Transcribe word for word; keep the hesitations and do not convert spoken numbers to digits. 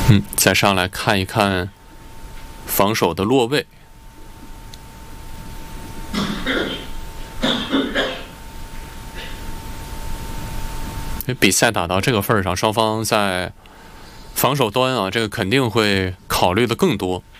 嗯，再上来看一看防守的落位。比赛打到这个份上，双方在防守端啊，这个肯定会考虑的更多。